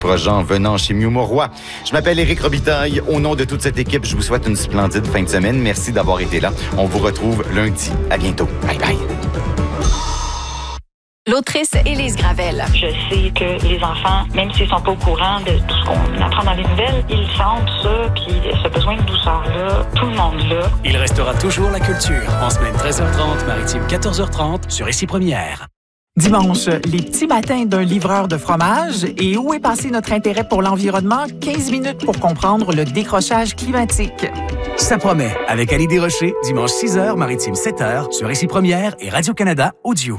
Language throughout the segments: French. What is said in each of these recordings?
Jean venant chez Miu Mauroy. Je m'appelle Éric Robitaille. Au nom de toute cette équipe, je vous souhaite une splendide fin de semaine. Merci d'avoir été là. On vous retrouve lundi. À bientôt. Bye bye. L'autrice Élise Gravel. Je sais que les enfants, même s'ils sont pas au courant de tout ce qu'on apprend dans les nouvelles, ils sentent ça, puis ce besoin de douceur-là, tout le monde là. Il restera toujours la culture. En semaine 13h30, maritime 14h30, sur Ici Première. Dimanche, les petits matins d'un livreur de fromage. Et où est passé notre intérêt pour l'environnement? 15 minutes pour comprendre le décrochage climatique. Ça promet, avec Ali Desrochers, dimanche 6h, maritime 7h, sur Ici Première et Radio-Canada Audio.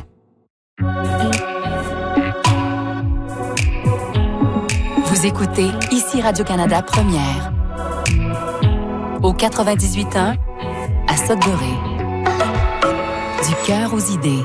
Vous écoutez Ici Radio-Canada Première. Au 98.1, à Sudbury. Du cœur aux idées.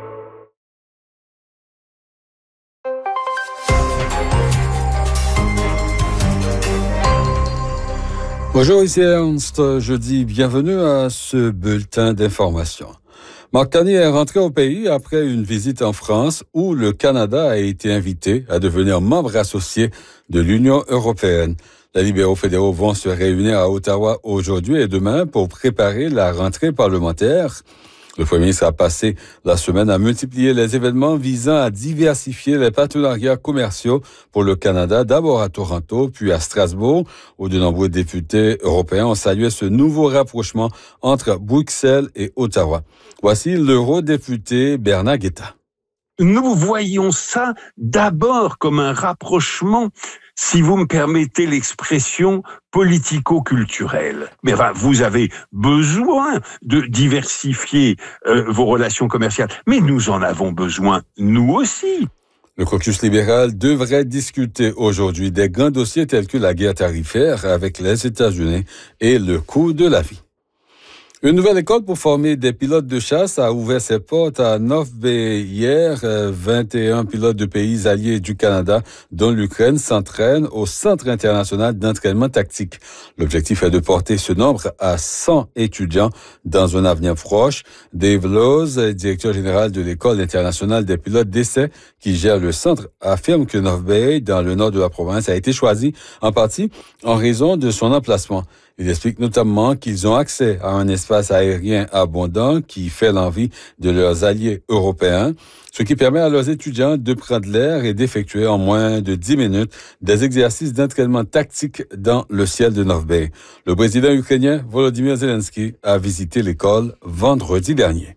Bonjour, ici Ernst. Je dis bienvenue à ce bulletin d'information. Marc Carney est rentré au pays après une visite en France où le Canada a été invité à devenir membre associé de l'Union européenne. Les libéraux fédéraux vont se réunir à Ottawa aujourd'hui et demain pour préparer la rentrée parlementaire. Le Premier ministre a passé la semaine à multiplier les événements visant à diversifier les partenariats commerciaux pour le Canada, d'abord à Toronto, puis à Strasbourg, où de nombreux députés européens ont salué ce nouveau rapprochement entre Bruxelles et Ottawa. Voici l'eurodéputé Bernard Guetta. Nous voyons ça d'abord comme un rapprochement, si vous me permettez l'expression, politico-culturel. Mais enfin, vous avez besoin de diversifier vos relations commerciales, mais nous en avons besoin, nous aussi. Le caucus libéral devrait discuter aujourd'hui des grands dossiers tels que la guerre tarifaire avec les États-Unis et le coût de la vie. Une nouvelle école pour former des pilotes de chasse a ouvert ses portes à North Bay hier. 21 pilotes de pays alliés du Canada, dont l'Ukraine, s'entraînent au Centre international d'entraînement tactique. L'objectif est de porter ce nombre à 100 étudiants dans un avenir proche. Dave Lowe's, directeur général de l'École internationale des pilotes d'essai qui gère le centre, affirme que North Bay, dans le nord de la province, a été choisi en partie en raison de son emplacement. Il explique notamment qu'ils ont accès à un espace aérien abondant qui fait l'envie de leurs alliés européens, ce qui permet à leurs étudiants de prendre l'air et d'effectuer en moins de 10 minutes des exercices d'entraînement tactique dans le ciel de North Bay. Le président ukrainien Volodymyr Zelensky a visité l'école vendredi dernier.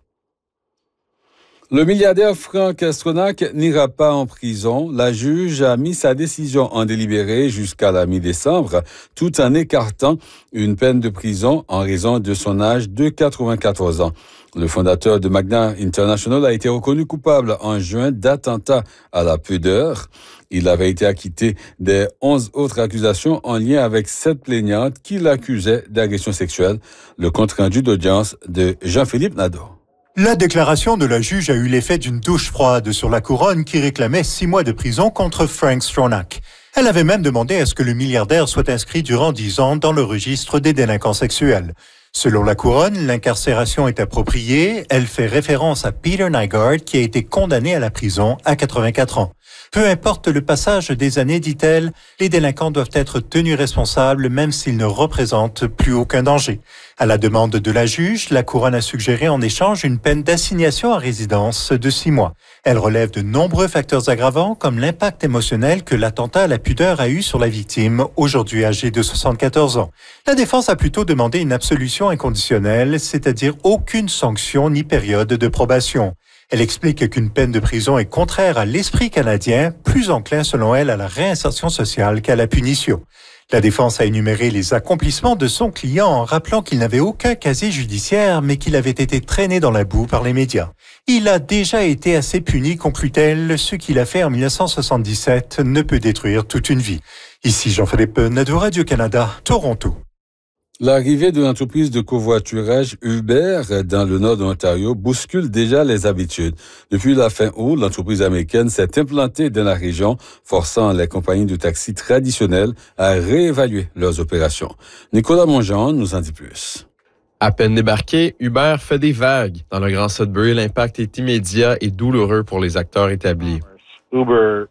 Le milliardaire Frank Stronach n'ira pas en prison. La juge a mis sa décision en délibéré jusqu'à la mi-décembre, tout en écartant une peine de prison en raison de son âge de 94 ans. Le fondateur de Magna International a été reconnu coupable en juin d'attentat à la pudeur. Il avait été acquitté des 11 autres accusations en lien avec 7 plaignantes qui l'accusaient d'agression sexuelle. Le compte-rendu d'audience de Jean-Philippe Nadeau. La déclaration de la juge a eu l'effet d'une douche froide sur la couronne qui réclamait 6 mois de prison contre Frank Stronach. Elle avait même demandé à ce que le milliardaire soit inscrit durant 10 ans dans le registre des délinquants sexuels. Selon la couronne, l'incarcération est appropriée. Elle fait référence à Peter Nygaard qui a été condamné à la prison à 84 ans. Peu importe le passage des années, dit-elle, les délinquants doivent être tenus responsables même s'ils ne représentent plus aucun danger. À la demande de la juge, la couronne a suggéré en échange une peine d'assignation à résidence de 6 mois. Elle relève de nombreux facteurs aggravants comme l'impact émotionnel que l'attentat à la pudeur a eu sur la victime, aujourd'hui âgée de 74 ans. La défense a plutôt demandé une absolution inconditionnelle, c'est-à-dire aucune sanction ni période de probation. Elle explique qu'une peine de prison est contraire à l'esprit canadien, plus enclin selon elle à la réinsertion sociale qu'à la punition. La défense a énuméré les accomplissements de son client en rappelant qu'il n'avait aucun casier judiciaire, mais qu'il avait été traîné dans la boue par les médias. Il a déjà été assez puni, conclut-elle. Ce qu'il a fait en 1977 ne peut détruire toute une vie. Ici Jean-Philippe Nadeau, Radio-Canada, Toronto. L'arrivée de l'entreprise de covoiturage Uber dans le nord de l'Ontario bouscule déjà les habitudes. Depuis la fin août, l'entreprise américaine s'est implantée dans la région, forçant les compagnies de taxi traditionnelles à réévaluer leurs opérations. Nicolas Mongeon nous en dit plus. À peine débarqué, Uber fait des vagues. Dans le Grand Sudbury, l'impact est immédiat et douloureux pour les acteurs établis. Uber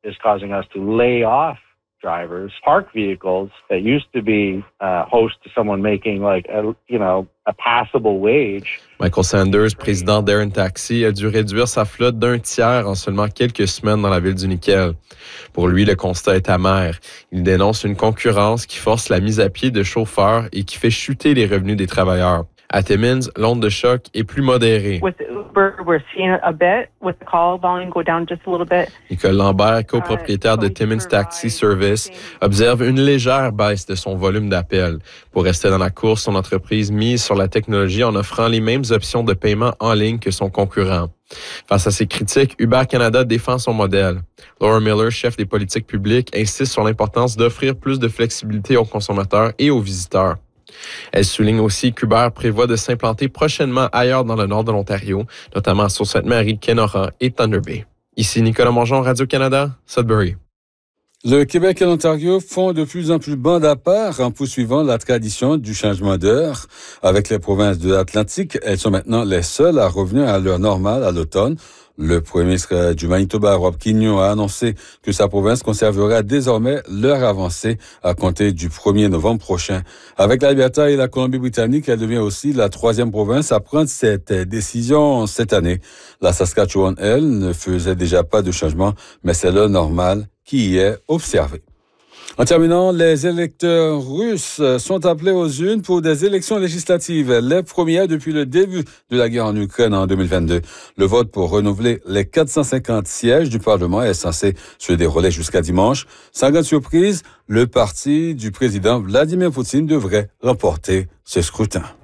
is causing us to lay off drivers, park vehicles that used to be host to someone making a passable wage. Michael Sanders, président d'Aaron Taxi, a dû réduire sa flotte d'un tiers en seulement quelques semaines dans la ville du nickel. Pour lui, le constat est amer. Il dénonce une concurrence qui force la mise à pied de chauffeurs et qui fait chuter les revenus des travailleurs. À Timmins, l'onde de choc est plus modérée. With Uber, we're seeing a bit with the call volume go down just a little bit. Nicole Lambert, copropriétaire de Timmins Taxi Service, observe une légère baisse de son volume d'appels. Pour rester dans la course, son entreprise mise sur la technologie en offrant les mêmes options de paiement en ligne que son concurrent. Face à ces critiques, Uber Canada défend son modèle. Laura Miller, chef des politiques publiques, insiste sur l'importance d'offrir plus de flexibilité aux consommateurs et aux visiteurs. Elle souligne aussi qu'Uber prévoit de s'implanter prochainement ailleurs dans le nord de l'Ontario, notamment à Sault-Sainte-Marie, Kenora et Thunder Bay. Ici Nicolas Mongeon, Radio-Canada, Sudbury. Le Québec et l'Ontario font de plus en plus bande à part en poursuivant la tradition du changement d'heure. Avec les provinces de l'Atlantique, elles sont maintenant les seules à revenir à l'heure normale à l'automne. Le premier ministre du Manitoba, Rob Quignon, a annoncé que sa province conservera désormais l'heure avancée à compter du 1er novembre prochain. Avec l'Alberta et la Colombie-Britannique, elle devient aussi la troisième province à prendre cette décision cette année. La Saskatchewan, elle, ne faisait déjà pas de changement, mais c'est l'heure normale qui y est observée. En terminant, les électeurs russes sont appelés aux urnes pour des élections législatives, les premières depuis le début de la guerre en Ukraine en 2022. Le vote pour renouveler les 450 sièges du Parlement est censé se dérouler jusqu'à dimanche. Sans grande surprise, le parti du président Vladimir Poutine devrait remporter ce scrutin.